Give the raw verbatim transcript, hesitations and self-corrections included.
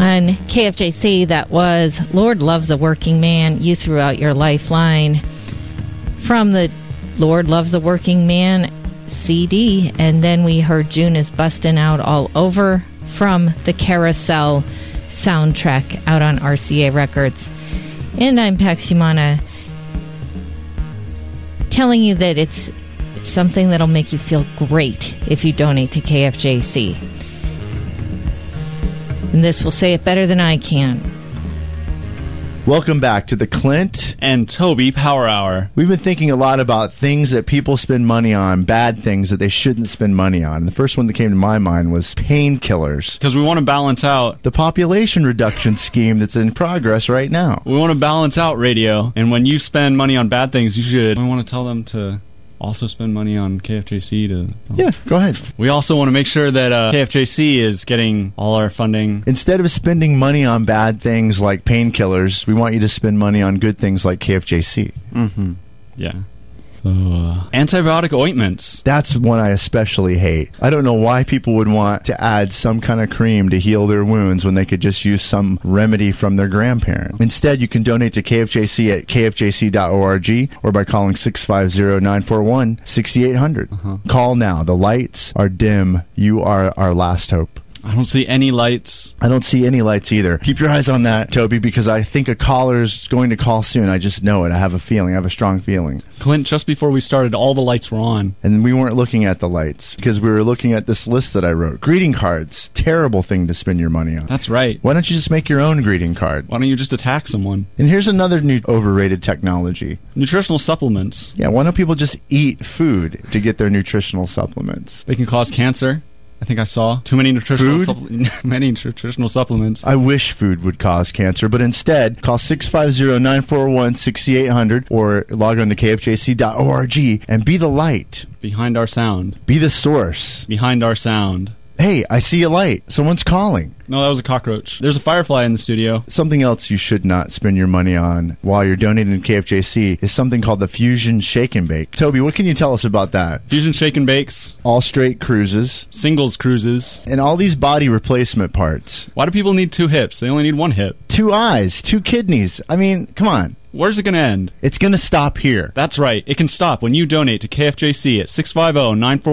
On K F J C, that was Lord Loves a Working Man. You threw out your lifeline from the Lord Loves a Working Man C D. And then we heard June is Bustin' Out All Over from the Carousel soundtrack out on R C A Records. And I'm Pax Humana, telling you that it's, it's something that'll make you feel great if you donate to K F J C. And this will say it better than I can. Welcome back to the Clint and Toby Power Hour. We've been thinking a lot about things that people spend money on, bad things that they shouldn't spend money on. The first one that came to my mind was painkillers. Because we want to balance out the population reduction scheme that's in progress right now. We want to balance out radio. And when you spend money on bad things, you should. We want to tell them to also spend money on K F J C to... Yeah, go ahead. We also want to make sure that uh, K F J C is getting all our funding. Instead of spending money on bad things like painkillers, we want you to spend money on good things like K F J C. Mm-hmm. Yeah. Uh, antibiotic ointments. That's one I especially hate. I don't know why people would want to add some kind of cream to heal their wounds when they could just use some remedy from their grandparent. Instead, you can donate to K F J C at k f j c dot org or by calling six five zero, nine four one, six eight zero zero. Uh-huh. Call now. The lights are dim. You are our last hope. I don't see any lights. I don't see any lights either. Keep your eyes on that, Toby, because I think a caller's going to call soon. I just know it. I have a feeling. I have a strong feeling. Clint, just before we started, all the lights were on. And we weren't looking at the lights because we were looking at this list that I wrote. Greeting cards. Terrible thing to spend your money on. That's right. Why don't you just make your own greeting card? Why don't you just attack someone? And here's another new overrated technology. Nutritional supplements. Yeah, why don't people just eat food to get their nutritional supplements? They can cause cancer. I think I saw too many nutritional supple- many nutritional supplements. I wish food would cause cancer, but instead, call six five zero, nine four one, six eight zero zero or log on to k f j c dot org and be the light. Behind our sound. Be the source. Behind our sound. Hey, I see a light. Someone's calling. No, that was a cockroach. There's a firefly in the studio. Something else you should not spend your money on while you're donating to K F J C is something called the Fusion Shake and Bake. Toby, what can you tell us about that? Fusion Shake and Bakes. All straight cruises. Singles cruises. And all these body replacement parts. Why do people need two hips? They only need one hip. Two eyes, two kidneys. I mean, come on. Where's it going to end? It's going to stop here. That's right. It can stop when you donate to K F J C at six five zero, nine four